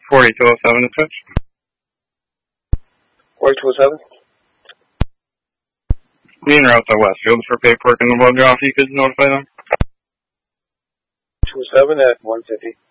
4207 to switch. 4207. Being route to Westfield for paperwork and the blood draw, if you could notify them. 27 at 150.